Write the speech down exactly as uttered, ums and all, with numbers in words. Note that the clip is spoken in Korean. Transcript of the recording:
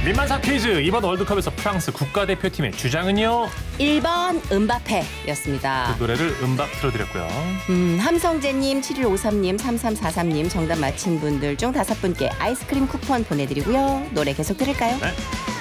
민만사 퀴즈. 이번 월드컵에서 프랑스 국가대표팀의 주장은요? 일 번 음바페였습니다. 그 노래를 음박 틀어드렸고요. 음, 함성재님, 칠일오삼님, 삼삼사삼님 정답 맞힌 분들 중 다섯 분께 아이스크림 쿠폰 보내드리고요. 노래 계속 들을까요? 네.